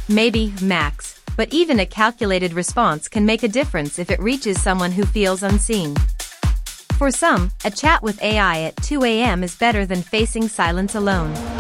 maybe, max, but even a calculated response can make a difference if it reaches someone who feels unseen. For some, a chat with AI at 2 a.m. is better than facing silence alone.